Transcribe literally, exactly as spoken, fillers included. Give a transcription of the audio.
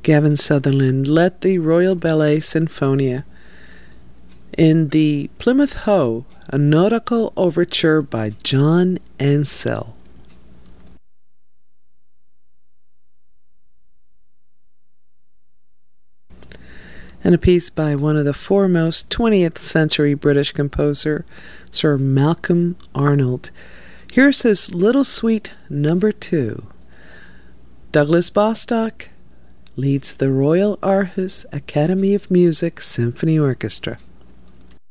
Gavin Sutherland led the Royal Ballet Sinfonia in the Plymouth Hoe, a nautical overture by John Ansell. And a piece by one of the foremost twentieth century British composer, Sir Malcolm Arnold. Here's his Little Suite Number Two. Douglas Bostock leads the Royal Aarhus Academy of Music Symphony Orchestra.